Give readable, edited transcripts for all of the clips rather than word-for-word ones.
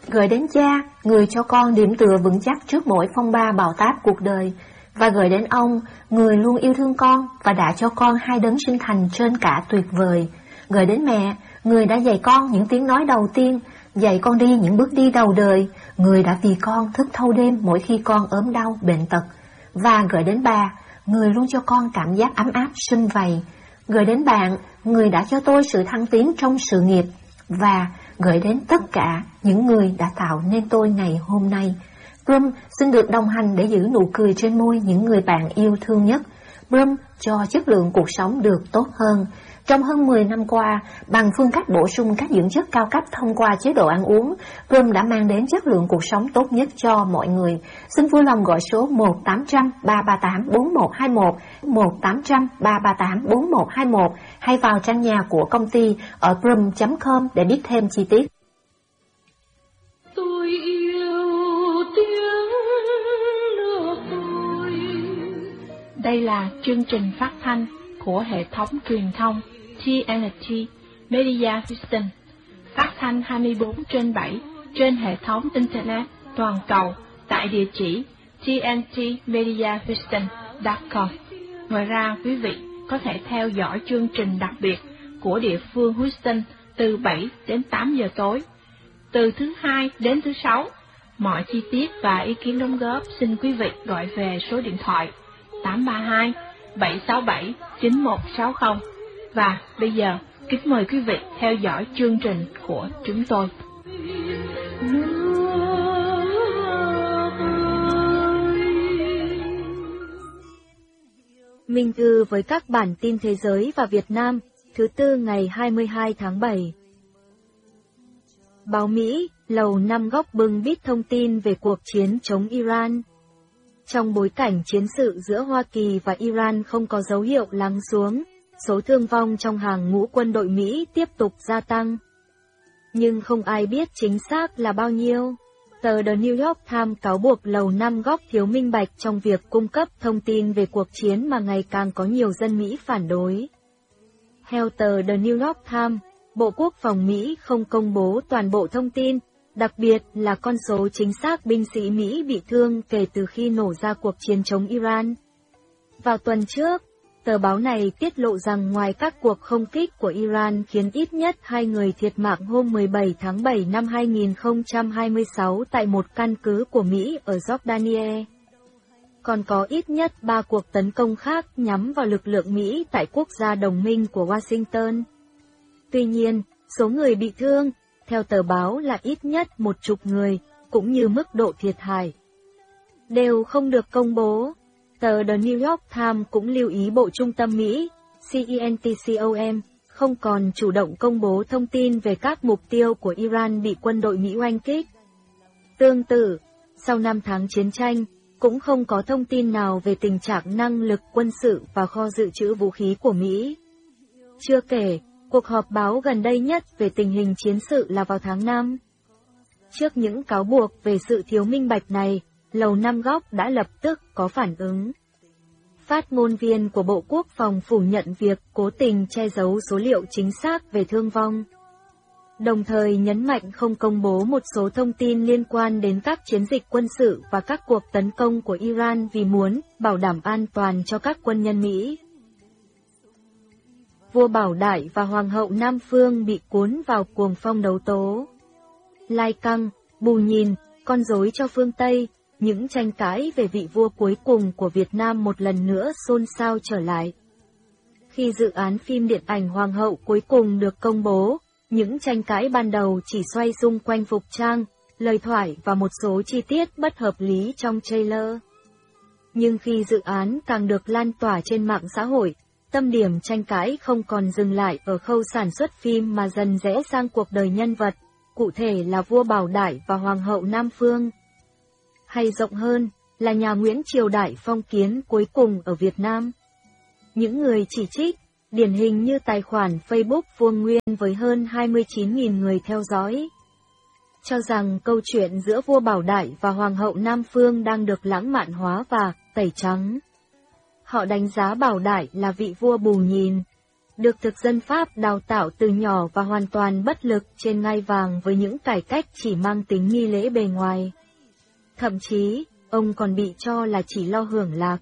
Gửi đến cha, người cho con điểm tựa vững chắc trước mỗi phong ba bão táp cuộc đời, và gửi đến ông, người luôn yêu thương con và đã cho con hai đấng sinh thành trên cả tuyệt vời. Gửi đến mẹ, người đã dạy con những tiếng nói đầu tiên, dạy con đi những bước đi đầu đời, người đã vì con thức thâu đêm mỗi khi con ốm đau, bệnh tật. Và gửi đến bà, người luôn cho con cảm giác ấm áp, sum vầy. Gửi đến bạn, người đã cho tôi sự thăng tiến trong sự nghiệp. Và gửi đến tất cả những người đã tạo nên tôi ngày hôm nay. Brum xin được đồng hành để giữ nụ cười trên môi những người bạn yêu thương nhất. Brum cho chất lượng cuộc sống được tốt hơn. Trong hơn 10 năm qua, bằng phương cách bổ sung các dưỡng chất cao cấp thông qua chế độ ăn uống, Brum đã mang đến chất lượng cuộc sống tốt nhất cho mọi người. Xin vui lòng gọi số 1-800-338-4121, 1-800-338-4121 hay vào trang nhà của công ty ở brum.com để biết thêm chi tiết. Tôi yêu tiếng nước tôi. Đây là chương trình phát thanh của hệ thống truyền thông TNT Media Houston, phát thanh 24/7 trên hệ thống Internet toàn cầu tại địa chỉ tntmediahouston.com. Ngoài ra, quý vị có thể theo dõi chương trình đặc biệt của địa phương Houston từ 7 đến 8 giờ tối, từ thứ Hai đến thứ Sáu. Mọi chi tiết và ý kiến đóng góp xin quý vị gọi về số điện thoại 832-767-9160. Và bây giờ, kính mời quý vị theo dõi chương trình của chúng tôi. Minh thư với các bản tin thế giới và Việt Nam, thứ Tư ngày 22 tháng 7. Báo Mỹ, Lầu Năm Góc bưng bít thông tin về cuộc chiến chống Iran. Trong bối cảnh chiến sự giữa Hoa Kỳ và Iran không có dấu hiệu lắng xuống, số thương vong trong hàng ngũ quân đội Mỹ tiếp tục gia tăng. Nhưng không ai biết chính xác là bao nhiêu. Tờ The New York Times cáo buộc Lầu Năm Góc thiếu minh bạch trong việc cung cấp thông tin về cuộc chiến mà ngày càng có nhiều dân Mỹ phản đối. Theo tờ The New York Times, Bộ Quốc phòng Mỹ không công bố toàn bộ thông tin, đặc biệt là con số chính xác binh sĩ Mỹ bị thương kể từ khi nổ ra cuộc chiến chống Iran. Vào tuần trước, tờ báo này tiết lộ rằng ngoài các cuộc không kích của Iran khiến ít nhất 2 người thiệt mạng hôm 17 tháng 7 năm 2026 tại một căn cứ của Mỹ ở Jordania, còn có ít nhất 3 cuộc tấn công khác nhắm vào lực lượng Mỹ tại quốc gia đồng minh của Washington. Tuy nhiên, số người bị thương, theo tờ báo là ít nhất 10 người, cũng như mức độ thiệt hại, đều không được công bố. Tờ The New York Times cũng lưu ý Bộ Trung tâm Mỹ, CENTCOM, không còn chủ động công bố thông tin về các mục tiêu của Iran bị quân đội Mỹ oanh kích. Tương tự, sau 5 tháng chiến tranh, cũng không có thông tin nào về tình trạng năng lực quân sự và kho dự trữ vũ khí của Mỹ. Chưa kể, cuộc họp báo gần đây nhất về tình hình chiến sự là vào tháng 5. Trước những cáo buộc về sự thiếu minh bạch này, Lầu Năm Góc đã lập tức có phản ứng. Phát ngôn viên của Bộ Quốc phòng phủ nhận việc cố tình che giấu số liệu chính xác về thương vong, đồng thời nhấn mạnh không công bố một số thông tin liên quan đến các chiến dịch quân sự và các cuộc tấn công của Iran vì muốn bảo đảm an toàn cho các quân nhân Mỹ. Vua Bảo Đại và Hoàng hậu Nam Phương bị cuốn vào cuồng phong đấu tố. Lai căng, bù nhìn, con rối cho phương Tây, những tranh cãi về vị vua cuối cùng của Việt Nam một lần nữa xôn xao trở lại. Khi dự án phim điện ảnh Hoàng hậu cuối cùng được công bố, những tranh cãi ban đầu chỉ xoay xung quanh phục trang, lời thoại và một số chi tiết bất hợp lý trong trailer. Nhưng khi dự án càng được lan tỏa trên mạng xã hội, tâm điểm tranh cãi không còn dừng lại ở khâu sản xuất phim mà dần rẽ sang cuộc đời nhân vật, cụ thể là vua Bảo Đại và Hoàng hậu Nam Phương. Hay rộng hơn, là nhà Nguyễn Triều Đại phong kiến cuối cùng ở Việt Nam. Những người chỉ trích, điển hình như tài khoản Facebook Vuông Nguyên với hơn 29.000 người theo dõi, cho rằng câu chuyện giữa vua Bảo Đại và Hoàng hậu Nam Phương đang được lãng mạn hóa và tẩy trắng. Họ đánh giá Bảo Đại là vị vua bù nhìn, được thực dân Pháp đào tạo từ nhỏ và hoàn toàn bất lực trên ngai vàng với những cải cách chỉ mang tính nghi lễ bề ngoài. Thậm chí, ông còn bị cho là chỉ lo hưởng lạc.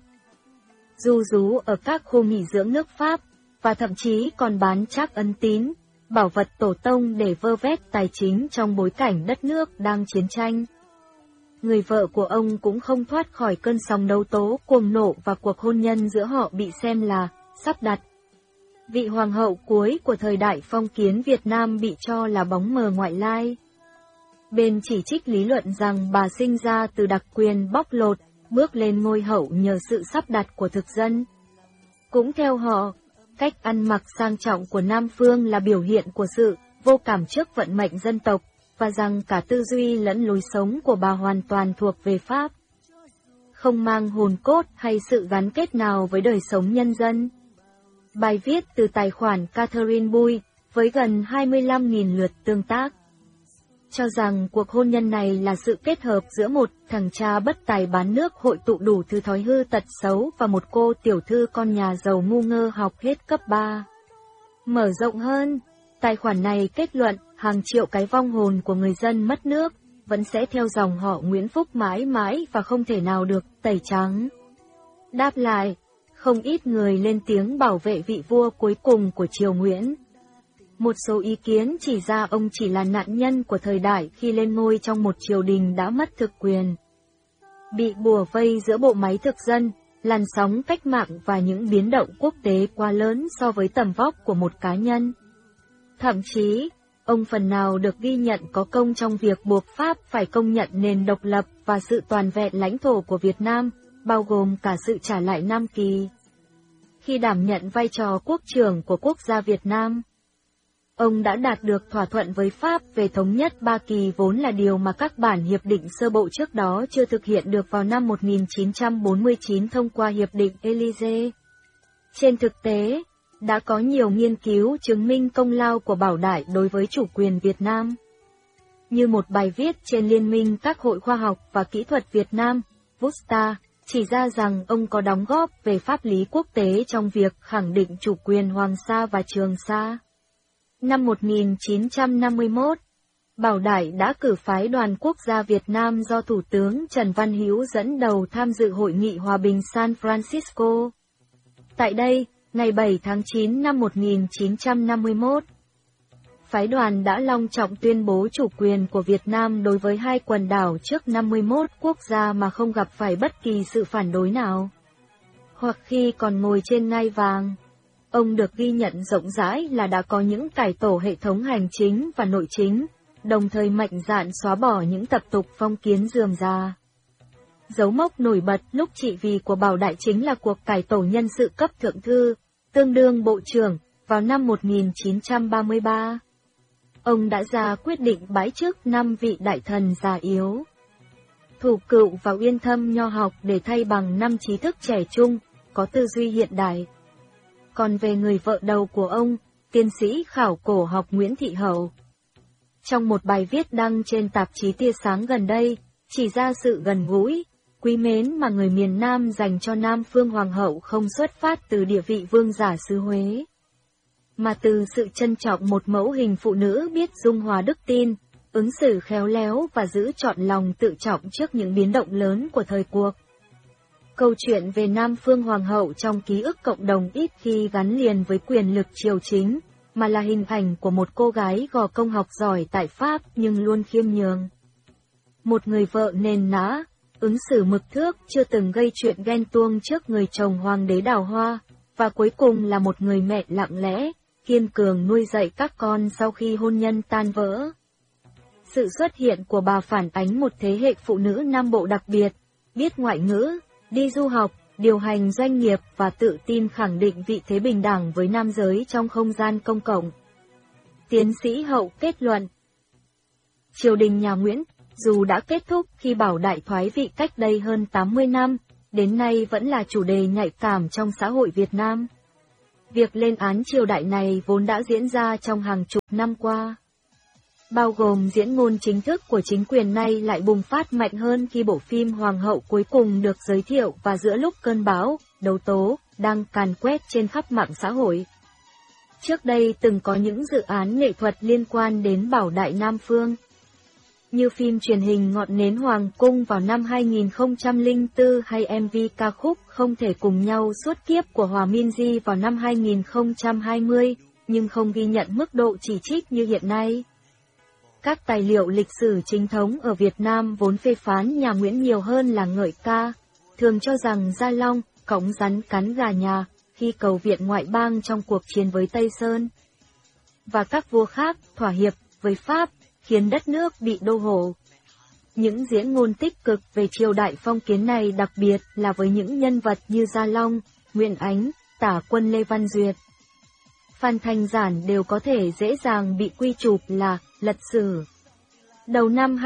Du rú ở các khu nghỉ dưỡng nước Pháp, và thậm chí còn bán trác ấn tín, bảo vật tổ tông để vơ vét tài chính trong bối cảnh đất nước đang chiến tranh. Người vợ của ông cũng không thoát khỏi cơn sóng đấu tố cuồng nộ và cuộc hôn nhân giữa họ bị xem là sắp đặt. Vị hoàng hậu cuối của thời đại phong kiến Việt Nam bị cho là bóng mờ ngoại lai. Bên chỉ trích lý luận rằng bà sinh ra từ đặc quyền bóc lột, bước lên ngôi hậu nhờ sự sắp đặt của thực dân. Cũng theo họ, cách ăn mặc sang trọng của Nam Phương là biểu hiện của sự vô cảm trước vận mệnh dân tộc, và rằng cả tư duy lẫn lối sống của bà hoàn toàn thuộc về Pháp. Không mang hồn cốt hay sự gắn kết nào với đời sống nhân dân. Bài viết từ tài khoản Catherine Bui, với gần 25.000 lượt tương tác, cho rằng cuộc hôn nhân này là sự kết hợp giữa một thằng cha bất tài bán nước hội tụ đủ thứ thói hư tật xấu và một cô tiểu thư con nhà giàu ngu ngơ học hết cấp 3. Mở rộng hơn, tài khoản này kết luận hàng triệu cái vong hồn của người dân mất nước vẫn sẽ theo dòng họ Nguyễn Phúc mãi mãi và không thể nào được tẩy trắng. Đáp lại, không ít người lên tiếng bảo vệ vị vua cuối cùng của triều Nguyễn. Một số ý kiến chỉ ra ông chỉ là nạn nhân của thời đại khi lên ngôi trong một triều đình đã mất thực quyền. Bị bủa vây giữa bộ máy thực dân, làn sóng cách mạng và những biến động quốc tế quá lớn so với tầm vóc của một cá nhân. Thậm chí, ông phần nào được ghi nhận có công trong việc buộc Pháp phải công nhận nền độc lập và sự toàn vẹn lãnh thổ của Việt Nam, bao gồm cả sự trả lại Nam Kỳ. Khi đảm nhận vai trò quốc trưởng của quốc gia Việt Nam, ông đã đạt được thỏa thuận với Pháp về thống nhất Ba Kỳ vốn là điều mà các bản hiệp định sơ bộ trước đó chưa thực hiện được vào năm 1949 thông qua Hiệp định Élysée. Trên thực tế, đã có nhiều nghiên cứu chứng minh công lao của Bảo Đại đối với chủ quyền Việt Nam. Như một bài viết trên Liên minh các hội khoa học và kỹ thuật Việt Nam, VUSTA, chỉ ra rằng ông có đóng góp về pháp lý quốc tế trong việc khẳng định chủ quyền Hoàng Sa và Trường Sa. Năm 1951, Bảo Đại đã cử phái đoàn quốc gia Việt Nam do Thủ tướng Trần Văn Hữu dẫn đầu tham dự Hội nghị Hòa bình San Francisco. Tại đây, ngày 7 tháng 9 năm 1951, phái đoàn đã long trọng tuyên bố chủ quyền của Việt Nam đối với hai quần đảo trước 51 quốc gia mà không gặp phải bất kỳ sự phản đối nào. Hoặc khi còn ngồi trên ngai vàng, ông được ghi nhận rộng rãi là đã có những cải tổ hệ thống hành chính và nội chính, đồng thời mạnh dạn xóa bỏ những tập tục phong kiến rườm rà. Dấu mốc nổi bật lúc trị vì của Bảo Đại chính là cuộc cải tổ nhân sự cấp thượng thư, tương đương bộ trưởng, vào năm 1933. Ông đã ra quyết định bãi chức 5 vị đại thần già yếu, Thủ Cựu và Uyên Thâm nho học để thay bằng 5 trí thức trẻ trung, có tư duy hiện đại. Còn về người vợ đầu của ông, tiến sĩ khảo cổ học Nguyễn Thị Hậu, trong một bài viết đăng trên tạp chí Tia Sáng gần đây, chỉ ra sự gần gũi, quý mến mà người miền Nam dành cho Nam Phương Hoàng hậu không xuất phát từ địa vị vương giả xứ Huế, mà từ sự trân trọng một mẫu hình phụ nữ biết dung hòa đức tin, ứng xử khéo léo và giữ trọn lòng tự trọng trước những biến động lớn của thời cuộc. Câu chuyện về Nam Phương Hoàng hậu trong ký ức cộng đồng ít khi gắn liền với quyền lực triều chính, mà là hình ảnh của một cô gái gò công học giỏi tại Pháp nhưng luôn khiêm nhường. Một người vợ nền nã, ứng xử mực thước chưa từng gây chuyện ghen tuông trước người chồng hoàng đế đào hoa, và cuối cùng là một người mẹ lặng lẽ, kiên cường nuôi dạy các con sau khi hôn nhân tan vỡ. Sự xuất hiện của bà phản ánh một thế hệ phụ nữ Nam Bộ đặc biệt, biết ngoại ngữ, đi du học, điều hành doanh nghiệp và tự tin khẳng định vị thế bình đẳng với nam giới trong không gian công cộng. Tiến sĩ Hậu kết luận, triều đình nhà Nguyễn, dù đã kết thúc khi Bảo Đại thoái vị cách đây hơn 80 năm, đến nay vẫn là chủ đề nhạy cảm trong xã hội Việt Nam. Việc lên án triều đại này vốn đã diễn ra trong hàng chục năm qua, bao gồm diễn ngôn chính thức của chính quyền nay lại bùng phát mạnh hơn khi bộ phim Hoàng hậu cuối cùng được giới thiệu và giữa lúc cơn bão, đấu tố, đang càn quét trên khắp mạng xã hội. Trước đây từng có những dự án nghệ thuật liên quan đến Bảo Đại Nam Phương, như phim truyền hình Ngọn Nến Hoàng Cung vào năm 2004 hay MV ca khúc Không Thể Cùng Nhau Suốt Kiếp của Hòa Minzy vào năm 2020, nhưng không ghi nhận mức độ chỉ trích như hiện nay. Các tài liệu lịch sử chính thống ở Việt Nam vốn phê phán nhà Nguyễn nhiều hơn là ngợi ca, thường cho rằng Gia Long, cõng rắn cắn gà nhà, khi cầu viện ngoại bang trong cuộc chiến với Tây Sơn. Và các vua khác thỏa hiệp với Pháp, khiến đất nước bị đô hộ. Những diễn ngôn tích cực về triều đại phong kiến này đặc biệt là với những nhân vật như Gia Long, Nguyễn Ánh, Tả Quân Lê Văn Duyệt, Phan Thanh Giản đều có thể dễ dàng bị quy chụp là lật sử. Đầu năm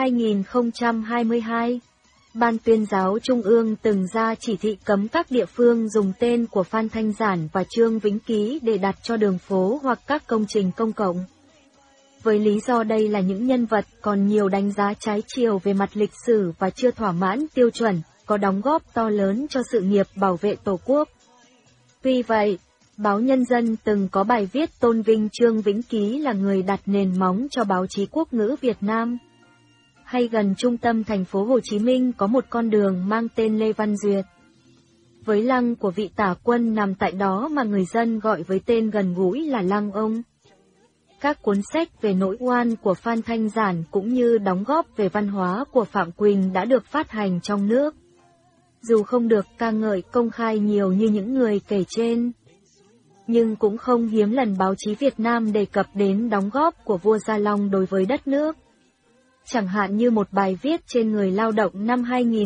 2022, Ban Tuyên giáo Trung ương từng ra chỉ thị cấm các địa phương dùng tên của Phan Thanh Giản và Trương Vĩnh Ký để đặt cho đường phố hoặc các công trình công cộng. Với lý do đây là những nhân vật còn nhiều đánh giá trái chiều về mặt lịch sử và chưa thỏa mãn tiêu chuẩn, có đóng góp to lớn cho sự nghiệp bảo vệ Tổ quốc. Tuy vậy, báo Nhân dân từng có bài viết tôn vinh Trương Vĩnh Ký là người đặt nền móng cho báo chí quốc ngữ Việt Nam. Hay gần trung tâm thành phố Hồ Chí Minh có một con đường mang tên Lê Văn Duyệt, với lăng của vị tả quân nằm tại đó mà người dân gọi với tên gần gũi là Lăng Ông. Các cuốn sách về nỗi oan của Phan Thanh Giản cũng như đóng góp về văn hóa của Phạm Quỳnh đã được phát hành trong nước. Dù không được ca ngợi công khai nhiều như những người kể trên, nhưng cũng không hiếm lần báo chí Việt Nam đề cập đến đóng góp của vua Gia Long đối với đất nước. Chẳng hạn như một bài viết trên Người Lao động năm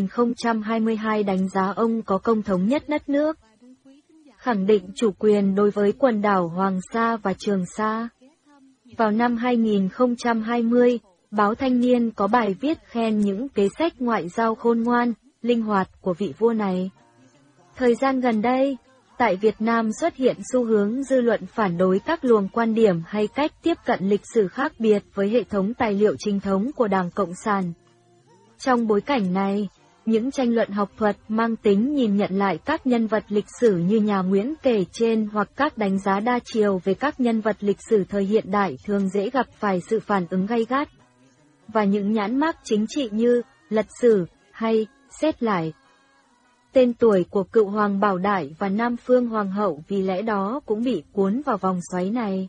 2022 đánh giá ông có công thống nhất đất nước, khẳng định chủ quyền đối với quần đảo Hoàng Sa và Trường Sa. Vào năm 2020, báo Thanh niên có bài viết khen những kế sách ngoại giao khôn ngoan, linh hoạt của vị vua này. Thời gian gần đây, tại Việt Nam xuất hiện xu hướng dư luận phản đối các luồng quan điểm hay cách tiếp cận lịch sử khác biệt với hệ thống tài liệu chính thống của Đảng Cộng sản. Trong bối cảnh này, những tranh luận học thuật mang tính nhìn nhận lại các nhân vật lịch sử như nhà Nguyễn kể trên hoặc các đánh giá đa chiều về các nhân vật lịch sử thời hiện đại thường dễ gặp phải sự phản ứng gay gắt. Và những nhãn mác chính trị như lật sử hay xét lại tên tuổi của cựu Hoàng Bảo Đại và Nam Phương Hoàng hậu vì lẽ đó cũng bị cuốn vào vòng xoáy này.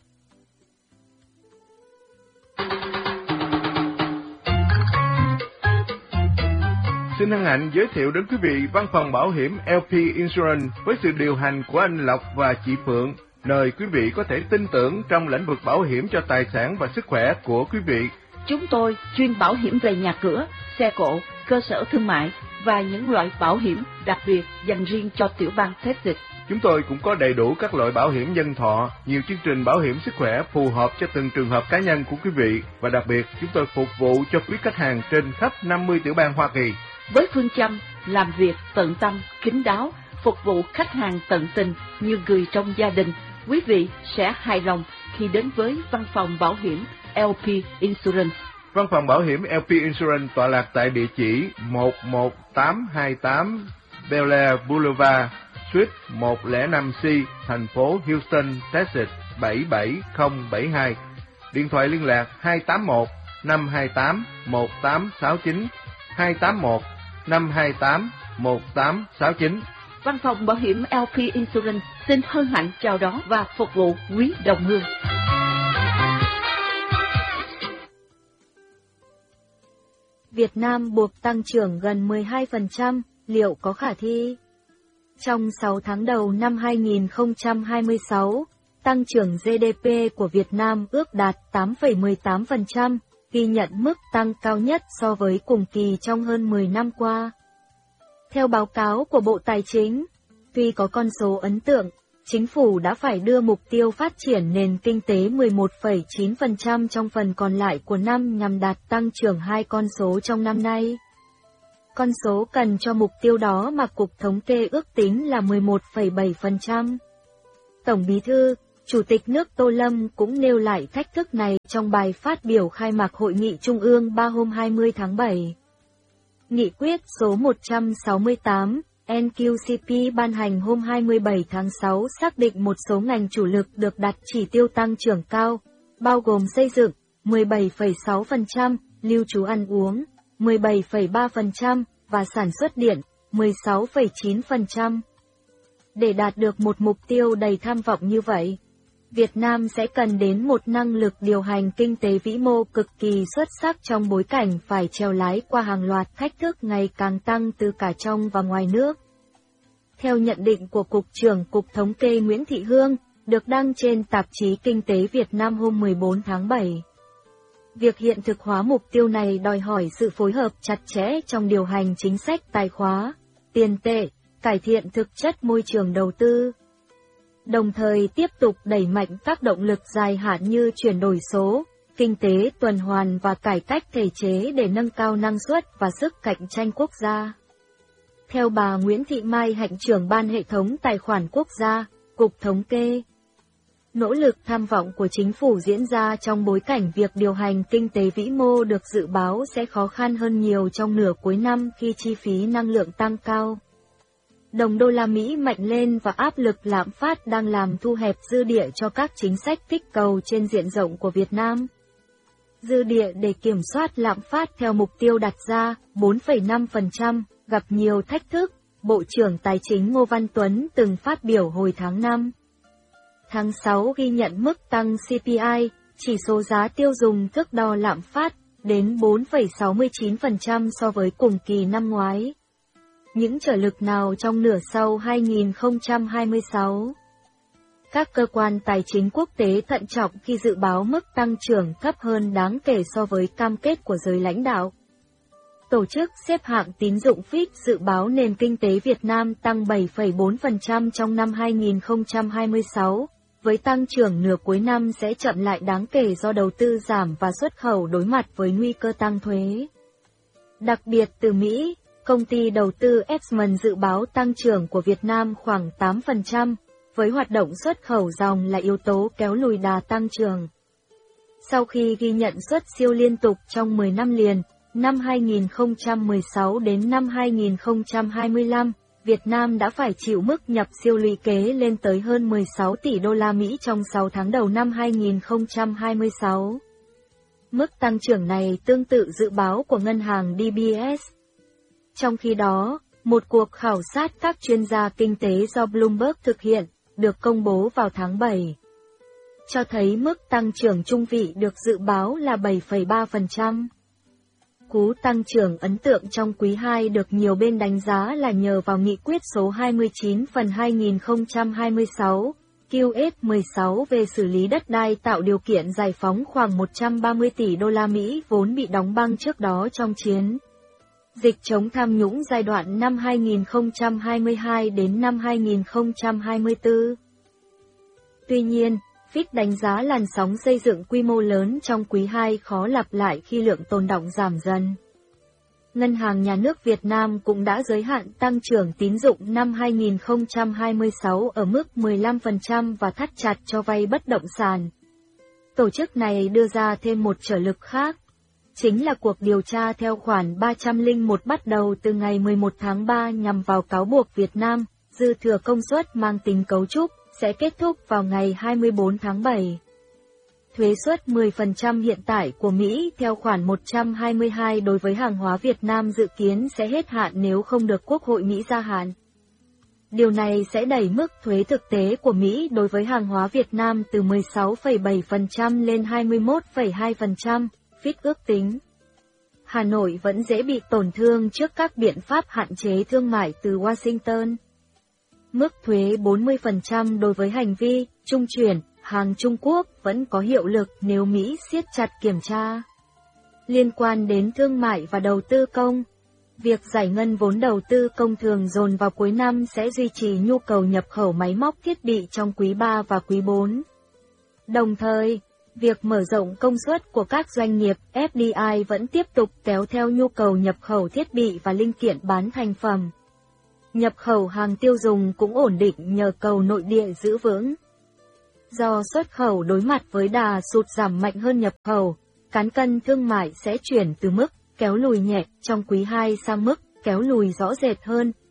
Xin hân hạnh giới thiệu đến quý vị văn phòng bảo hiểm LP Insurance với sự điều hành của anh Lộc và chị Phượng, nơi quý vị có thể tin tưởng trong lĩnh vực bảo hiểm cho tài sản và sức khỏe của quý vị. Chúng tôi chuyên bảo hiểm về nhà cửa, xe cộ, cơ sở thương mại và những loại bảo hiểm đặc biệt dành riêng cho tiểu bang Texas. Chúng tôi cũng có đầy đủ các loại bảo hiểm nhân thọ, nhiều chương trình bảo hiểm sức khỏe phù hợp cho từng trường hợp cá nhân của quý vị, và đặc biệt chúng tôi phục vụ cho quý khách hàng trên khắp 50 tiểu bang Hoa Kỳ. Với phương châm làm việc tận tâm, kín đáo, phục vụ khách hàng tận tình như người trong gia đình, quý vị sẽ hài lòng khi đến với văn phòng bảo hiểm LP Insurance. Văn phòng bảo hiểm LP Insurance tọa lạc tại địa chỉ 11828 Bel Air Boulevard, Suite 105C, thành phố Houston, Texas 77072. Điện thoại liên lạc 281 528 1869, 281 528 1869. Văn phòng bảo hiểm LP Insurance xin hân hạnh chào đón và phục vụ quý đồng hương. Việt Nam buộc tăng trưởng gần 12%, liệu có khả thi? Trong 6 tháng đầu năm 2026, tăng trưởng GDP của Việt Nam ước đạt 8,18%, ghi nhận mức tăng cao nhất so với cùng kỳ trong hơn 10 năm qua. Theo báo cáo của Bộ Tài chính, tuy có con số ấn tượng, Chính phủ đã phải đưa mục tiêu phát triển nền kinh tế 11,9% trong phần còn lại của năm nhằm đạt tăng trưởng 2 con số trong năm nay. Con số cần cho mục tiêu đó mà Cục Thống kê ước tính là 11,7%. Tổng Bí thư, Chủ tịch nước Tô Lâm cũng nêu lại thách thức này trong bài phát biểu khai mạc Hội nghị Trung ương 3 hôm 20 tháng 7. Nghị quyết số 168, NQCP ban hành hôm 27 tháng 6 xác định một số ngành chủ lực được đặt chỉ tiêu tăng trưởng cao, bao gồm xây dựng 17,6%, lưu trú ăn uống 17,3% và sản xuất điện 16,9%. Để đạt được một mục tiêu đầy tham vọng như vậy, Việt Nam sẽ cần đến một năng lực điều hành kinh tế vĩ mô cực kỳ xuất sắc trong bối cảnh phải trèo lái qua hàng loạt thách thức ngày càng tăng từ cả trong và ngoài nước. Theo nhận định của Cục trưởng Cục Thống kê Nguyễn Thị Hương, được đăng trên tạp chí Kinh tế Việt Nam hôm 14 tháng 7. Việc hiện thực hóa mục tiêu này đòi hỏi sự phối hợp chặt chẽ trong điều hành chính sách tài khóa, tiền tệ, cải thiện thực chất môi trường đầu tư. Đồng thời tiếp tục đẩy mạnh các động lực dài hạn như chuyển đổi số, kinh tế tuần hoàn và cải cách thể chế để nâng cao năng suất và sức cạnh tranh quốc gia. Theo bà Nguyễn Thị Mai Hạnh, trưởng Ban Hệ thống Tài khoản Quốc gia, Cục Thống kê, nỗ lực tham vọng của chính phủ diễn ra trong bối cảnh việc điều hành kinh tế vĩ mô được dự báo sẽ khó khăn hơn nhiều trong nửa cuối năm khi chi phí năng lượng tăng cao. Đồng đô la Mỹ mạnh lên và áp lực lạm phát đang làm thu hẹp dư địa cho các chính sách kích cầu trên diện rộng của Việt Nam. Dư địa để kiểm soát lạm phát theo mục tiêu đặt ra 4,5% gặp nhiều thách thức, Bộ trưởng Tài chính Ngô Văn Tuấn từng phát biểu hồi tháng 5. Tháng 6 ghi nhận mức tăng CPI, chỉ số giá tiêu dùng thước đo lạm phát, đến 4,69% so với cùng kỳ năm ngoái. Những trở lực nào trong nửa sau 2026? Các cơ quan tài chính quốc tế thận trọng khi dự báo mức tăng trưởng thấp hơn đáng kể so với cam kết của giới lãnh đạo. Tổ chức xếp hạng tín dụng Fitch dự báo nền kinh tế Việt Nam tăng 7,4% trong năm 2026, với tăng trưởng nửa cuối năm sẽ chậm lại đáng kể do đầu tư giảm và xuất khẩu đối mặt với nguy cơ tăng thuế. Đặc biệt từ Mỹ, công ty đầu tư Eastman dự báo tăng trưởng của Việt Nam khoảng 8%, với hoạt động xuất khẩu ròng là yếu tố kéo lùi đà tăng trưởng. Sau khi ghi nhận xuất siêu liên tục trong 10 năm liền, năm 2016 đến năm 2025, Việt Nam đã phải chịu mức nhập siêu lũy kế lên tới hơn 16 tỷ đô la Mỹ trong 6 tháng đầu năm 2026. Mức tăng trưởng này tương tự dự báo của ngân hàng DBS. Trong khi đó, một cuộc khảo sát các chuyên gia kinh tế do Bloomberg thực hiện, được công bố vào tháng 7, cho thấy mức tăng trưởng trung vị được dự báo là 7,3%. Cú tăng trưởng ấn tượng trong quý 2 được nhiều bên đánh giá là nhờ vào nghị quyết số 29/2026, QS16 về xử lý đất đai tạo điều kiện giải phóng khoảng 130 tỷ đô la Mỹ vốn bị đóng băng trước đó trong chiến dịch chống tham nhũng giai đoạn năm 2022 đến năm 2024. Tuy nhiên, Fitch đánh giá làn sóng xây dựng quy mô lớn trong quý 2 khó lặp lại khi lượng tồn đọng giảm dần. Ngân hàng Nhà nước Việt Nam cũng đã giới hạn tăng trưởng tín dụng năm 2026 ở mức 15% và thắt chặt cho vay bất động sản. Tổ chức này đưa ra thêm một trở lực khác, chính là cuộc điều tra theo khoản 301 bắt đầu từ ngày 11 tháng 3 nhằm vào cáo buộc Việt Nam, dư thừa công suất mang tính cấu trúc, sẽ kết thúc vào ngày 24 tháng 7. Thuế suất 10% hiện tại của Mỹ theo khoản 122 đối với hàng hóa Việt Nam dự kiến sẽ hết hạn nếu không được Quốc hội Mỹ gia hạn. Điều này sẽ đẩy mức thuế thực tế của Mỹ đối với hàng hóa Việt Nam từ 16,7% lên 21,2%, Fitch ước tính. Hà Nội vẫn dễ bị tổn thương trước các biện pháp hạn chế thương mại từ Washington. Mức thuế 40% đối với hành vi trung chuyển hàng Trung Quốc vẫn có hiệu lực nếu Mỹ siết chặt kiểm tra. Liên quan đến thương mại và đầu tư công, việc giải ngân vốn đầu tư công thường dồn vào cuối năm sẽ duy trì nhu cầu nhập khẩu máy móc thiết bị trong quý 3 và quý 4. Đồng thời, việc mở rộng công suất của các doanh nghiệp FDI vẫn tiếp tục kéo theo nhu cầu nhập khẩu thiết bị và linh kiện bán thành phẩm. Nhập khẩu hàng tiêu dùng cũng ổn định nhờ cầu nội địa giữ vững. Do xuất khẩu đối mặt với đà sụt giảm mạnh hơn nhập khẩu, cán cân thương mại sẽ chuyển từ mức kéo lùi nhẹ trong quý 2 sang mức kéo lùi rõ rệt hơn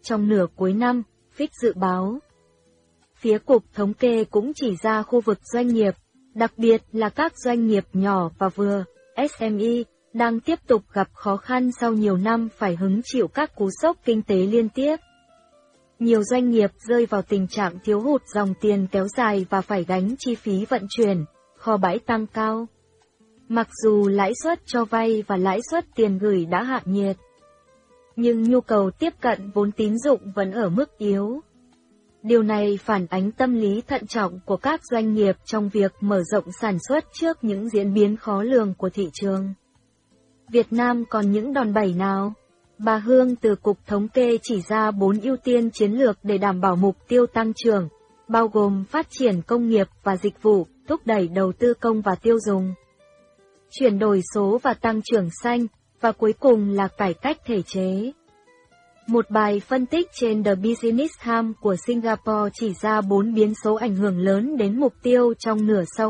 trong nửa cuối năm, Fitch dự báo. Phía Cục Thống kê cũng chỉ ra khu vực doanh nghiệp, đặc biệt là các doanh nghiệp nhỏ và vừa, SME, đang tiếp tục gặp khó khăn sau nhiều năm phải hứng chịu các cú sốc kinh tế liên tiếp. Nhiều doanh nghiệp rơi vào tình trạng thiếu hụt dòng tiền kéo dài và phải gánh chi phí vận chuyển, kho bãi tăng cao. Mặc dù lãi suất cho vay và lãi suất tiền gửi đã hạ nhiệt, nhưng nhu cầu tiếp cận vốn tín dụng vẫn ở mức yếu. Điều này phản ánh tâm lý thận trọng của các doanh nghiệp trong việc mở rộng sản xuất trước những diễn biến khó lường của thị trường. Việt Nam còn những đòn bẩy nào? Bà Hương từ Cục Thống kê chỉ ra 4 ưu tiên chiến lược để đảm bảo mục tiêu tăng trưởng, bao gồm phát triển công nghiệp và dịch vụ, thúc đẩy đầu tư công và tiêu dùng, chuyển đổi số và tăng trưởng xanh, và cuối cùng là cải cách thể chế. Một bài phân tích trên The Business Times của Singapore chỉ ra 4 biến số ảnh hưởng lớn đến mục tiêu trong nửa sau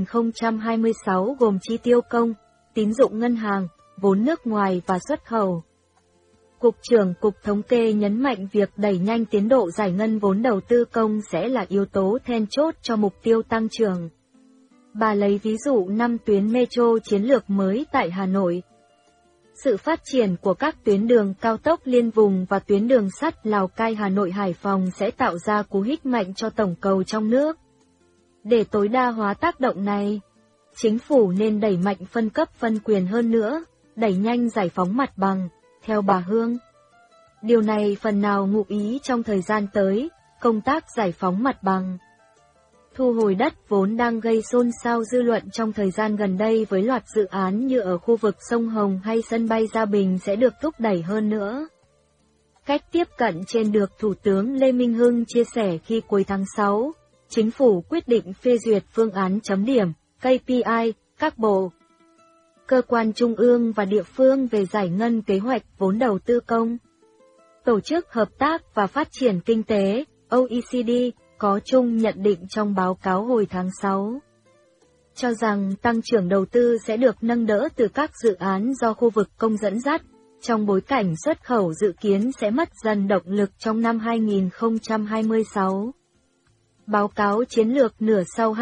2026 gồm chi tiêu công, tín dụng ngân hàng, vốn nước ngoài và xuất khẩu. Cục trưởng Cục Thống kê nhấn mạnh việc đẩy nhanh tiến độ giải ngân vốn đầu tư công sẽ là yếu tố then chốt cho mục tiêu tăng trưởng. Bà lấy ví dụ 5 tuyến metro chiến lược mới tại Hà Nội. Sự phát triển của các tuyến đường cao tốc liên vùng và tuyến đường sắt Lào Cai Hà Nội Hải Phòng sẽ tạo ra cú hích mạnh cho tổng cầu trong nước. Để tối đa hóa tác động này, chính phủ nên đẩy mạnh phân cấp phân quyền hơn nữa, đẩy nhanh giải phóng mặt bằng, theo bà Hương. Điều này phần nào ngụ ý trong thời gian tới, công tác giải phóng mặt bằng, thu hồi đất vốn đang gây xôn xao dư luận trong thời gian gần đây với loạt dự án như ở khu vực sông Hồng hay sân bay Gia Bình sẽ được thúc đẩy hơn nữa. Cách tiếp cận trên được Thủ tướng Lê Minh Hưng chia sẻ khi cuối tháng 6, Chính phủ quyết định phê duyệt phương án chấm điểm, KPI, các bộ, cơ quan trung ương và địa phương về giải ngân kế hoạch vốn đầu tư công. Tổ chức Hợp tác và Phát triển Kinh tế, OECD, có chung nhận định trong báo cáo hồi tháng 6, cho rằng tăng trưởng đầu tư sẽ được nâng đỡ từ các dự án do khu vực công dẫn dắt, trong bối cảnh xuất khẩu dự kiến sẽ mất dần động lực trong năm 2026. Báo cáo chiến lược nửa sau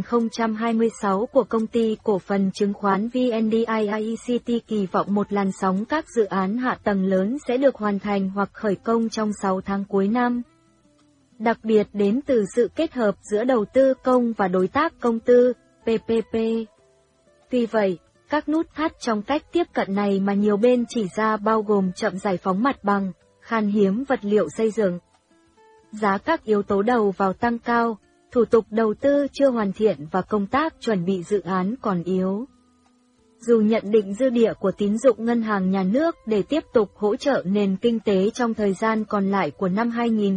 2026 của công ty cổ phần chứng khoán VNDIIECT kỳ vọng một làn sóng các dự án hạ tầng lớn sẽ được hoàn thành hoặc khởi công trong 6 tháng cuối năm. Đặc biệt đến từ sự kết hợp giữa đầu tư công và đối tác công tư, PPP. Tuy vậy, các nút thắt trong cách tiếp cận này mà nhiều bên chỉ ra bao gồm chậm giải phóng mặt bằng, khan hiếm vật liệu xây dựng, giá các yếu tố đầu vào tăng cao, thủ tục đầu tư chưa hoàn thiện và công tác chuẩn bị dự án còn yếu. Dù nhận định dư địa của tín dụng ngân hàng nhà nước để tiếp tục hỗ trợ nền kinh tế trong thời gian còn lại của năm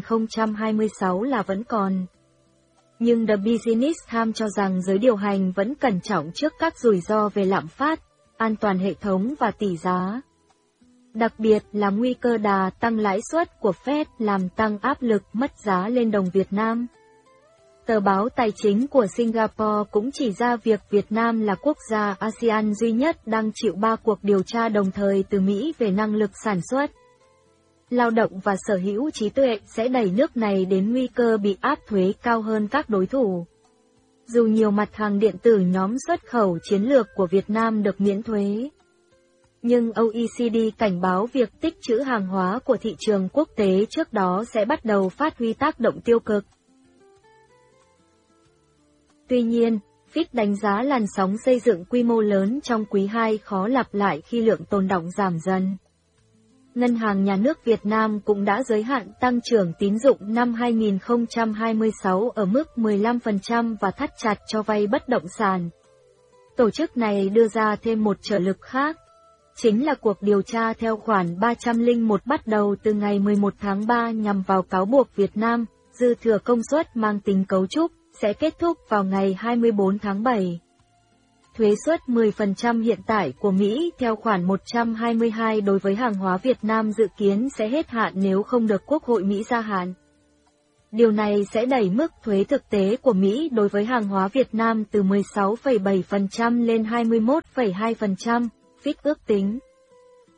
2026 là vẫn còn, nhưng The Business Times cho rằng giới điều hành vẫn cẩn trọng trước các rủi ro về lạm phát, an toàn hệ thống và tỷ giá. Đặc biệt là nguy cơ đà tăng lãi suất của Fed làm tăng áp lực mất giá lên đồng Việt Nam. Tờ báo tài chính của Singapore cũng chỉ ra việc Việt Nam là quốc gia ASEAN duy nhất đang chịu 3 cuộc điều tra đồng thời từ Mỹ về năng lực sản xuất, lao động và sở hữu trí tuệ sẽ đẩy nước này đến nguy cơ bị áp thuế cao hơn các đối thủ. Dù nhiều mặt hàng điện tử nhóm xuất khẩu chiến lược của Việt Nam được miễn thuế, nhưng OECD cảnh báo việc tích trữ hàng hóa của thị trường quốc tế trước đó sẽ bắt đầu phát huy tác động tiêu cực. Tuy nhiên, Fitch đánh giá làn sóng xây dựng quy mô lớn trong quý 2 khó lặp lại khi lượng tồn đọng giảm dần. Ngân hàng Nhà nước Việt Nam cũng đã giới hạn tăng trưởng tín dụng năm 2026 ở mức 15% và thắt chặt cho vay bất động sản. Tổ chức này đưa ra thêm một trợ lực khác, chính là cuộc điều tra theo khoản 301 bắt đầu từ ngày 11 tháng 3 nhằm vào cáo buộc Việt Nam, dư thừa công suất mang tính cấu trúc, sẽ kết thúc vào ngày 24 tháng 7. Thuế suất 10% hiện tại của Mỹ theo khoản 122 đối với hàng hóa Việt Nam dự kiến sẽ hết hạn nếu không được Quốc hội Mỹ gia hạn. Điều này sẽ đẩy mức thuế thực tế của Mỹ đối với hàng hóa Việt Nam từ 16,7% lên 21,2%, Fitch ước tính.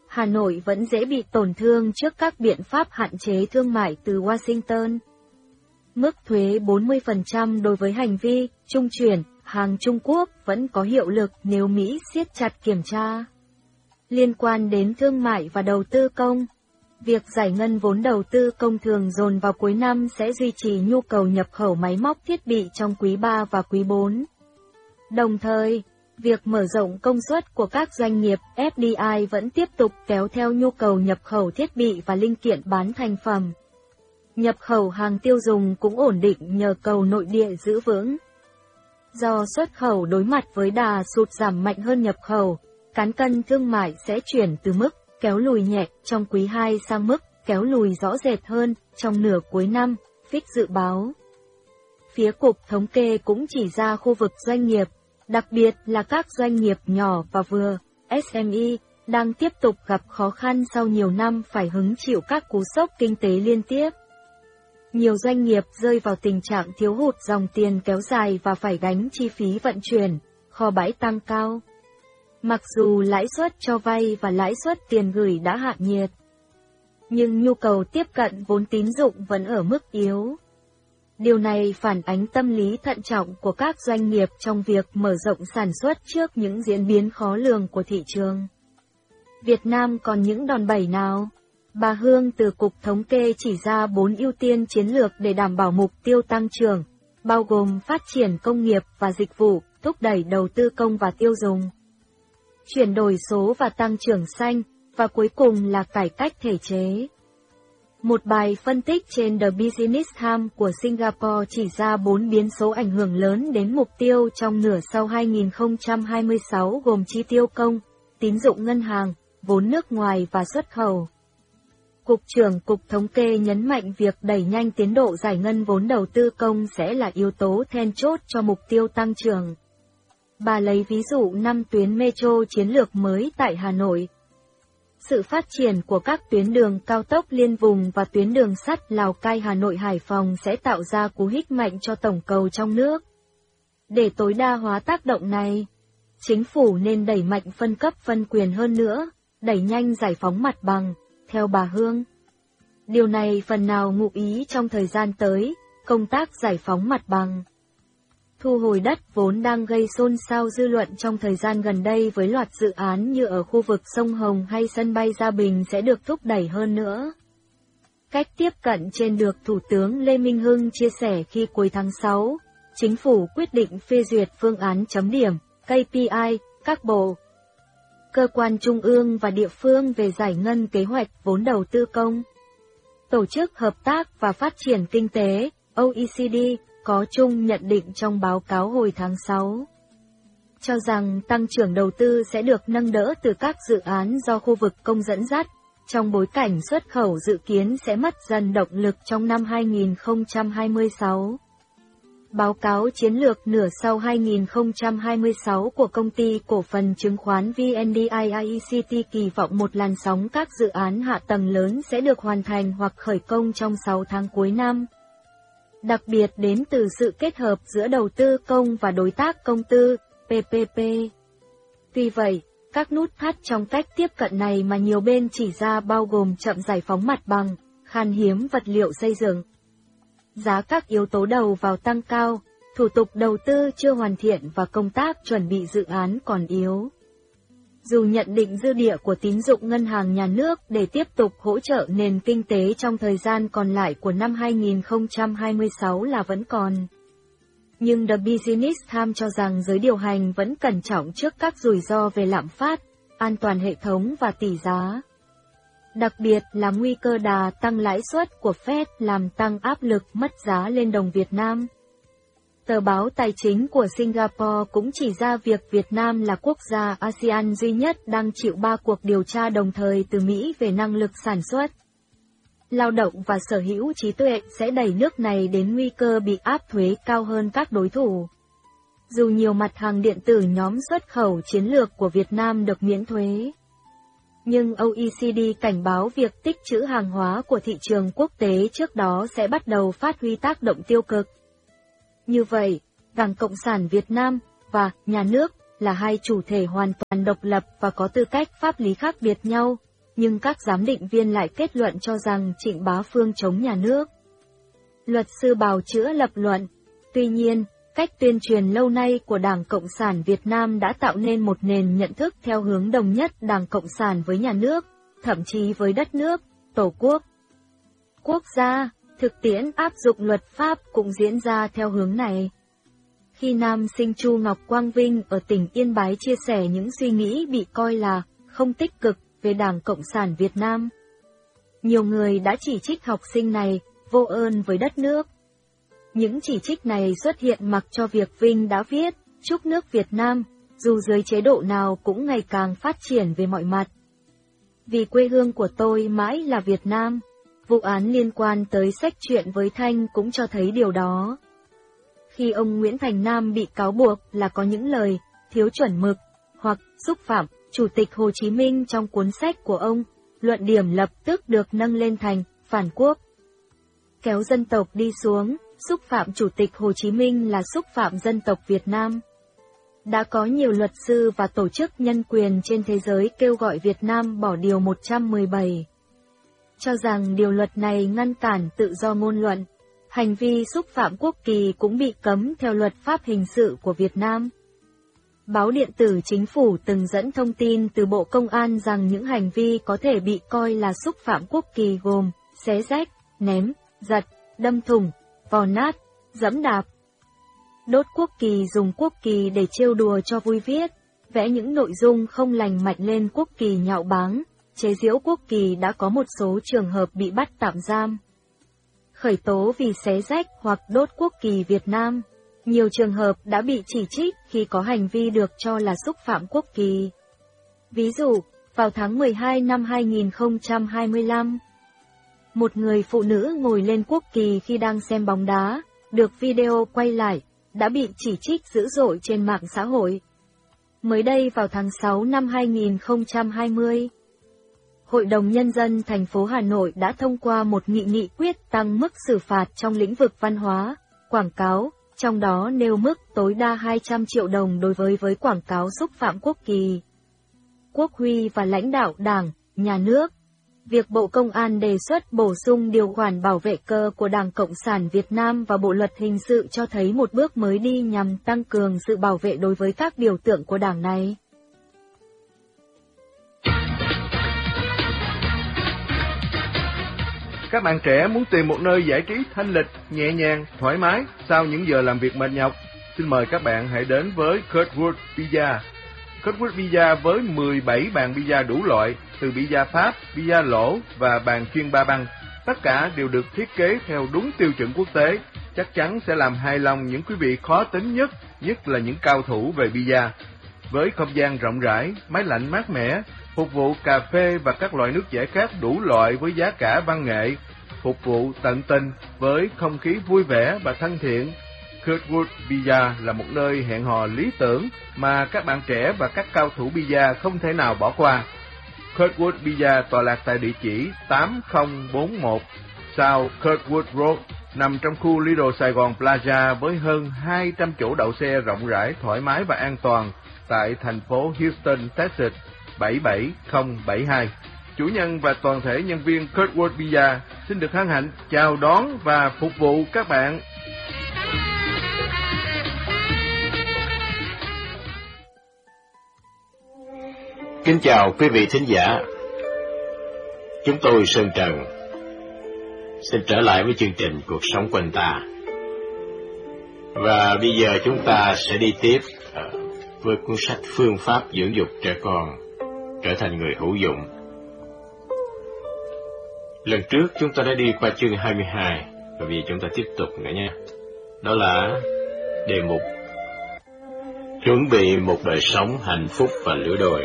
Hà Nội vẫn dễ bị tổn thương trước các biện pháp hạn chế thương mại từ Washington. Mức thuế 40% đối với hành vi trung chuyển hàng Trung Quốc vẫn có hiệu lực nếu Mỹ siết chặt kiểm tra. Liên quan đến thương mại và đầu tư công, việc giải ngân vốn đầu tư công thường dồn vào cuối năm sẽ duy trì nhu cầu nhập khẩu máy móc thiết bị trong quý 3 và quý 4. Đồng thời, việc mở rộng công suất của các doanh nghiệp FDI vẫn tiếp tục kéo theo nhu cầu nhập khẩu thiết bị và linh kiện bán thành phẩm. Nhập khẩu hàng tiêu dùng cũng ổn định nhờ cầu nội địa giữ vững. Do xuất khẩu đối mặt với đà sụt giảm mạnh hơn nhập khẩu, cán cân thương mại sẽ chuyển từ mức kéo lùi nhẹ trong quý 2 sang mức kéo lùi rõ rệt hơn trong nửa cuối năm, Fitch dự báo. Phía Cục Thống kê cũng chỉ ra khu vực doanh nghiệp, đặc biệt là các doanh nghiệp nhỏ và vừa, SME, đang tiếp tục gặp khó khăn sau nhiều năm phải hứng chịu các cú sốc kinh tế liên tiếp. Nhiều doanh nghiệp rơi vào tình trạng thiếu hụt dòng tiền kéo dài và phải gánh chi phí vận chuyển, kho bãi tăng cao. Mặc dù lãi suất cho vay và lãi suất tiền gửi đã hạ nhiệt, nhưng nhu cầu tiếp cận vốn tín dụng vẫn ở mức yếu. Điều này phản ánh tâm lý thận trọng của các doanh nghiệp trong việc mở rộng sản xuất trước những diễn biến khó lường của thị trường. Việt Nam còn những đòn bẩy nào? Bà Hương từ Cục Thống kê chỉ ra 4 ưu tiên chiến lược để đảm bảo mục tiêu tăng trưởng, bao gồm phát triển công nghiệp và dịch vụ, thúc đẩy đầu tư công và tiêu dùng, chuyển đổi số và tăng trưởng xanh, và cuối cùng là cải cách thể chế. Một bài phân tích trên The Business Times của Singapore chỉ ra 4 biến số ảnh hưởng lớn đến mục tiêu trong nửa sau 2026 gồm chi tiêu công, tín dụng ngân hàng, vốn nước ngoài và xuất khẩu. Cục trưởng Cục Thống kê nhấn mạnh việc đẩy nhanh tiến độ giải ngân vốn đầu tư công sẽ là yếu tố then chốt cho mục tiêu tăng trưởng. Bà lấy ví dụ 5 tuyến metro chiến lược mới tại Hà Nội. Sự phát triển của các tuyến đường cao tốc liên vùng và tuyến đường sắt Lào Cai Hà Nội Hải Phòng sẽ tạo ra cú hích mạnh cho tổng cầu trong nước. Để tối đa hóa tác động này, chính phủ nên đẩy mạnh phân cấp phân quyền hơn nữa, đẩy nhanh giải phóng mặt bằng, theo bà Hương. Điều này phần nào ngụ ý trong thời gian tới, công tác giải phóng mặt bằng, thu hồi đất vốn đang gây xôn xao dư luận trong thời gian gần đây với loạt dự án như ở khu vực sông Hồng hay sân bay Gia Bình sẽ được thúc đẩy hơn nữa. Cách tiếp cận trên được Thủ tướng Lê Minh Hưng chia sẻ khi cuối tháng 6, Chính phủ quyết định phê duyệt phương án chấm điểm, KPI, các bộ, cơ quan trung ương và địa phương về giải ngân kế hoạch vốn đầu tư công. Tổ chức Hợp tác và Phát triển Kinh tế, OECD, có chung nhận định trong báo cáo hồi tháng 6, cho rằng tăng trưởng đầu tư sẽ được nâng đỡ từ các dự án do khu vực công dẫn dắt, trong bối cảnh xuất khẩu dự kiến sẽ mất dần động lực trong năm 2026. Báo cáo chiến lược nửa sau 2026 của công ty cổ phần chứng khoán VNDIIECT kỳ vọng một làn sóng các dự án hạ tầng lớn sẽ được hoàn thành hoặc khởi công trong 6 tháng cuối năm. Đặc biệt đến từ sự kết hợp giữa đầu tư công và đối tác công tư, PPP. Tuy vậy, các nút thắt trong cách tiếp cận này mà nhiều bên chỉ ra bao gồm chậm giải phóng mặt bằng, khan hiếm vật liệu xây dựng, giá các yếu tố đầu vào tăng cao, thủ tục đầu tư chưa hoàn thiện và công tác chuẩn bị dự án còn yếu. Dù nhận định dư địa của tín dụng ngân hàng nhà nước để tiếp tục hỗ trợ nền kinh tế trong thời gian còn lại của năm 2026 là vẫn còn, nhưng The Business Times cho rằng giới điều hành vẫn cẩn trọng trước các rủi ro về lạm phát, an toàn hệ thống và tỷ giá. Đặc biệt là nguy cơ đà tăng lãi suất của Fed làm tăng áp lực mất giá lên đồng Việt Nam. Tờ báo Tài chính của Singapore cũng chỉ ra việc Việt Nam là quốc gia ASEAN duy nhất đang chịu 3 cuộc điều tra đồng thời từ Mỹ về năng lực sản xuất, lao động và sở hữu trí tuệ sẽ đẩy nước này đến nguy cơ bị áp thuế cao hơn các đối thủ. Dù nhiều mặt hàng điện tử nhóm xuất khẩu chiến lược của Việt Nam được miễn thuế, nhưng OECD cảnh báo việc tích trữ hàng hóa của thị trường quốc tế trước đó sẽ bắt đầu phát huy tác động tiêu cực. Như vậy, Đảng Cộng sản Việt Nam và nhà nước là hai chủ thể hoàn toàn độc lập và có tư cách pháp lý khác biệt nhau, nhưng các giám định viên lại kết luận cho rằng Trịnh Bá Phương chống nhà nước. Luật sư bào chữa lập luận, tuy nhiên, cách tuyên truyền lâu nay của Đảng Cộng sản Việt Nam đã tạo nên một nền nhận thức theo hướng đồng nhất Đảng Cộng sản với nhà nước, thậm chí với đất nước, tổ quốc. Quốc gia, thực tiễn áp dụng luật pháp cũng diễn ra theo hướng này. Khi nam sinh Chu Ngọc Quang Vinh ở tỉnh Yên Bái chia sẻ những suy nghĩ bị coi là không tích cực về Đảng Cộng sản Việt Nam, nhiều người đã chỉ trích học sinh này vô ơn với đất nước. Những chỉ trích này xuất hiện mặc cho việc Vinh đã viết chúc nước Việt Nam, dù dưới chế độ nào cũng ngày càng phát triển về mọi mặt. Vì quê hương của tôi mãi là Việt Nam. Vụ án liên quan tới sách truyện với Thanh cũng cho thấy điều đó. Khi ông Nguyễn Thành Nam bị cáo buộc là có những lời thiếu chuẩn mực hoặc xúc phạm Chủ tịch Hồ Chí Minh trong cuốn sách của ông, luận điểm lập tức được nâng lên thành phản quốc. Kéo dân tộc đi xuống, xúc phạm Chủ tịch Hồ Chí Minh là xúc phạm dân tộc Việt Nam. Đã có nhiều luật sư và tổ chức nhân quyền trên thế giới kêu gọi Việt Nam bỏ Điều 117. Cho rằng điều luật này ngăn cản tự do ngôn luận, hành vi xúc phạm quốc kỳ cũng bị cấm theo luật pháp hình sự của Việt Nam. Báo điện tử Chính phủ từng dẫn thông tin từ Bộ Công an rằng những hành vi có thể bị coi là xúc phạm quốc kỳ gồm xé rách, ném, giật, đâm thủng, vò nát, giẫm đạp. Đốt quốc kỳ, dùng quốc kỳ để trêu đùa cho vui viết, vẽ những nội dung không lành mạnh lên quốc kỳ, nhạo báng, chế giễu quốc kỳ đã có một số trường hợp bị bắt tạm giam, khởi tố vì xé rách hoặc đốt quốc kỳ Việt Nam. Nhiều trường hợp đã bị chỉ trích khi có hành vi được cho là xúc phạm quốc kỳ. Ví dụ, vào tháng 12 năm 2025, một người phụ nữ ngồi lên quốc kỳ khi đang xem bóng đá, được video quay lại, đã bị chỉ trích dữ dội trên mạng xã hội. Mới đây vào tháng 6 năm 2020, Hội đồng Nhân dân thành phố Hà Nội đã thông qua một nghị quyết tăng mức xử phạt trong lĩnh vực văn hóa, quảng cáo, trong đó nêu mức tối đa 200 triệu đồng đối với quảng cáo xúc phạm quốc kỳ, quốc huy và lãnh đạo Đảng, Nhà nước. Việc Bộ Công an đề xuất bổ sung điều khoản bảo vệ cờ của Đảng Cộng sản Việt Nam vào Bộ Luật Hình sự cho thấy một bước mới đi nhằm tăng cường sự bảo vệ đối với các biểu tượng của Đảng này. Các bạn trẻ muốn tìm một nơi giải trí thanh lịch, nhẹ nhàng, thoải mái sau những giờ làm việc mệt nhọc? Xin mời các bạn hãy đến với Kurtwood Pizza. Kurtwood Pizza với 17 bàn pizza đủ loại, từ pizza Pháp, pizza lỗ và bàn chuyên ba băng. Tất cả đều được thiết kế theo đúng tiêu chuẩn quốc tế, chắc chắn sẽ làm hài lòng những quý vị khó tính nhất là những cao thủ về pizza. Với không gian rộng rãi, máy lạnh mát mẻ, phục vụ cà phê và các loại nước giải khát đủ loại với giá cả văn nghệ, phục vụ tận tình với không khí vui vẻ và thân thiện. Kurtwood Pizza là một nơi hẹn hò lý tưởng mà các bạn trẻ và các cao thủ pizza không thể nào bỏ qua. Kurtwood Pizza tọa lạc tại địa chỉ 8041 South Kurtwood Road, nằm trong khu Lidl Sài Gòn Plaza với hơn 200 chỗ đậu xe rộng rãi, thoải mái và an toàn tại thành phố Houston, Texas 77072. Chủ nhân và toàn thể nhân viên Kurtwood Pizza xin được hân hạnh chào đón và phục vụ các bạn. Kính chào quý vị thính giả. Chúng tôi Sơn Trần xin trở lại với chương trình Cuộc Sống Quanh Ta. Và bây giờ chúng ta sẽ đi tiếp với cuốn sách Phương pháp dưỡng dục trẻ con trở thành người hữu dụng. Lần trước chúng ta đã đi qua chương 22, và bây giờ chúng ta tiếp tục nữa nha. Đó là đề mục chuẩn bị một đời sống hạnh phúc và lứa đôi.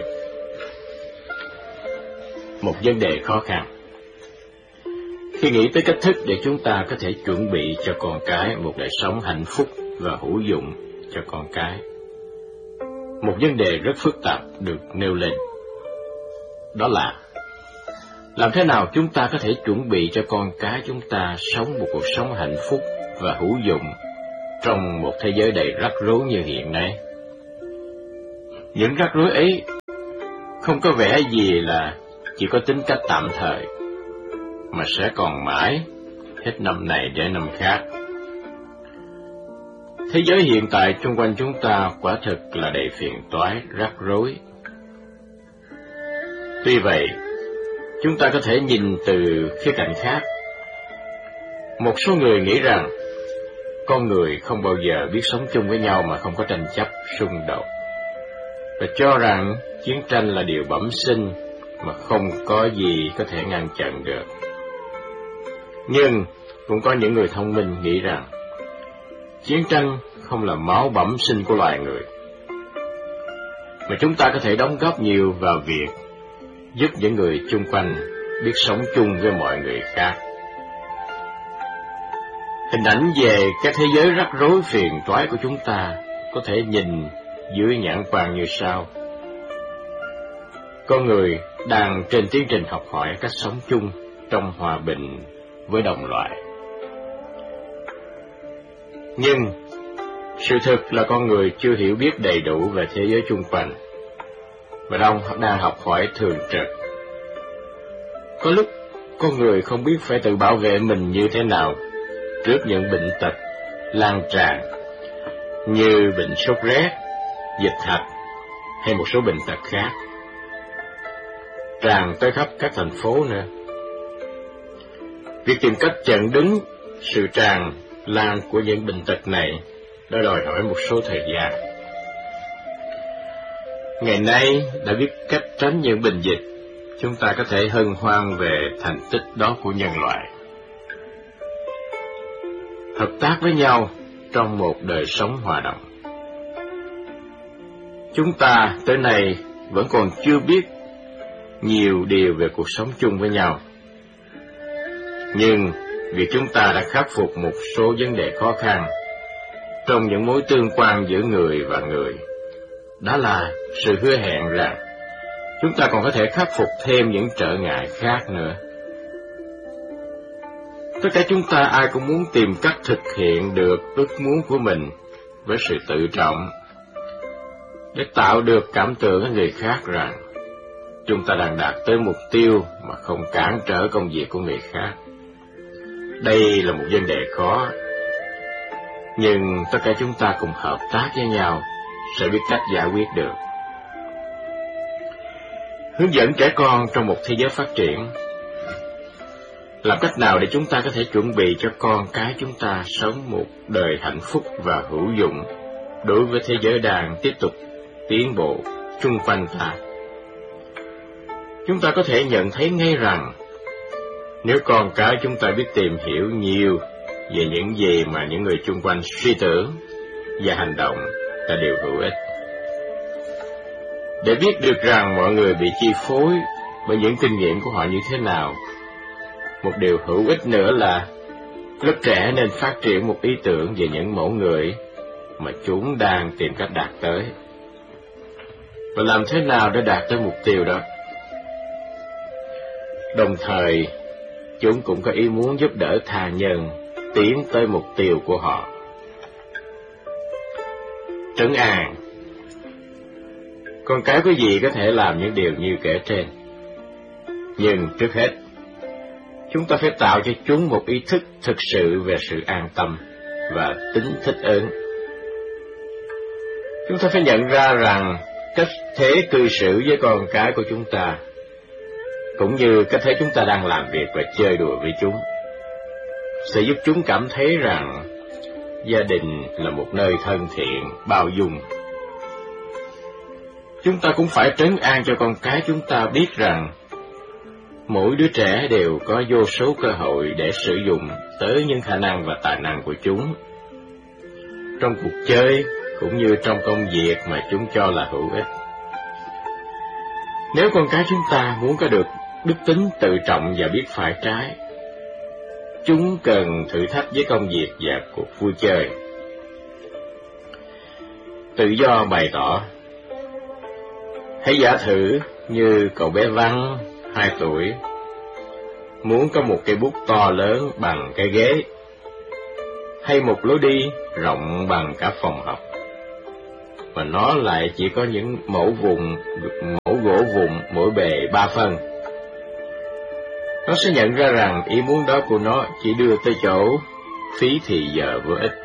Một vấn đề khó khăn. Khi nghĩ tới cách thức để chúng ta có thể chuẩn bị cho con cái một đời sống hạnh phúc và hữu dụng cho con cái, một vấn đề rất phức tạp được nêu lên. Đó là làm thế nào chúng ta có thể chuẩn bị cho con cái chúng ta sống một cuộc sống hạnh phúc và hữu dụng trong một thế giới đầy rắc rối như hiện nay. Những rắc rối ấy không có vẻ gì là chỉ có tính cách tạm thời, mà sẽ còn mãi, hết năm này đến năm khác. Thế giới hiện tại xung quanh chúng ta quả thực là đầy phiền toái, rắc rối. Tuy vậy, chúng ta có thể nhìn từ khía cạnh khác. Một số người nghĩ rằng con người không bao giờ biết sống chung với nhau mà không có tranh chấp, xung đột, và cho rằng chiến tranh là điều bẩm sinh mà không có gì có thể ngăn chặn được. Nhưng cũng có những người thông minh nghĩ rằng chiến tranh không là máu bẩm sinh của loài người, mà chúng ta có thể đóng góp nhiều vào việc giúp những người chung quanh biết sống chung với mọi người khác. Hình ảnh về cái thế giới rắc rối phiền toái của chúng ta có thể nhìn dưới nhãn quan như sau. Con người đang trên tiến trình học hỏi cách sống chung trong hòa bình với đồng loại. Nhưng sự thực là con người chưa hiểu biết đầy đủ về thế giới chung quanh, và đang học hỏi thường trực. Có lúc con người không biết phải tự bảo vệ mình như thế nào trước những bệnh tật lan tràn như bệnh sốt rét, dịch hạch hay một số bệnh tật khác tràn tới khắp các thành phố nữa. Việc tìm cách chặn đứng sự tràn lan của những bệnh tật này đã đòi hỏi một số thời gian. Ngày nay đã biết cách tránh những bệnh dịch, chúng ta có thể hân hoan về thành tích đó của nhân loại. Hợp tác với nhau trong một đời sống hòa đồng. Chúng ta tới nay vẫn còn chưa biết nhiều điều về cuộc sống chung với nhau. Nhưng việc chúng ta đã khắc phục một số vấn đề khó khăn trong những mối tương quan giữa người và người, đó là sự hứa hẹn rằng chúng ta còn có thể khắc phục thêm những trở ngại khác nữa. Tất cả chúng ta ai cũng muốn tìm cách thực hiện được ước muốn của mình với sự tự trọng, để tạo được cảm tưởng với người khác rằng chúng ta đang đạt tới mục tiêu mà không cản trở công việc của người khác. Đây là một vấn đề khó, nhưng tất cả chúng ta cùng hợp tác với nhau sẽ biết cách giải quyết được. Hướng dẫn trẻ con trong một thế giới phát triển. Làm cách nào để chúng ta có thể chuẩn bị cho con cái chúng ta sống một đời hạnh phúc và hữu dụng đối với thế giới đang tiếp tục tiến bộ chung quanh ta? Chúng ta có thể nhận thấy ngay rằng nếu con cái chúng ta biết tìm hiểu nhiều về những gì mà những người chung quanh suy tưởng và hành động là điều hữu ích. Để biết được rằng mọi người bị chi phối bởi những kinh nghiệm của họ như thế nào, một điều hữu ích nữa là lớp trẻ nên phát triển một ý tưởng về những mẫu người mà chúng đang tìm cách đạt tới, và làm thế nào để đạt tới mục tiêu đó. Đồng thời, chúng cũng có ý muốn giúp đỡ tha nhân tiến tới mục tiêu của họ. Trấn an. Con cái có gì có thể làm những điều như kể trên. Nhưng trước hết, chúng ta phải tạo cho chúng một ý thức thực sự về sự an tâm và tính thích ứng. Chúng ta phải nhận ra rằng cách thế cư xử với con cái của chúng ta, cũng như cách thế chúng ta đang làm việc và chơi đùa với chúng, sẽ giúp chúng cảm thấy rằng gia đình là một nơi thân thiện, bao dung. Chúng ta cũng phải trấn an cho con cái chúng ta biết rằng mỗi đứa trẻ đều có vô số cơ hội để sử dụng tới những khả năng và tài năng của chúng trong cuộc chơi cũng như trong công việc mà chúng cho là hữu ích. Nếu con cái chúng ta muốn có được đức tính tự trọng và biết phải trái, chúng cần thử thách với công việc và cuộc vui chơi. Tự do bày tỏ. Hãy giả thử như cậu bé Văn, 2 tuổi, muốn có một cây bút to lớn bằng cái ghế, hay một lối đi rộng bằng cả phòng học, mà nó lại chỉ có những mẫu gỗ vụn mỗi bề 3 phân, Nó sẽ nhận ra rằng ý muốn đó của nó chỉ đưa tới chỗ phí thì giờ vô ích.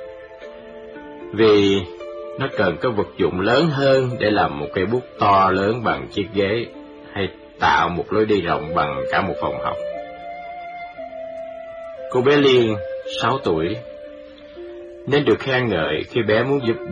Vì nó cần có vật dụng lớn hơn để làm một cây bút to lớn bằng chiếc ghế, hay tạo một lối đi rộng bằng cả một phòng học. Cô bé Liên, 6 tuổi, nên được khen ngợi khi bé muốn giúp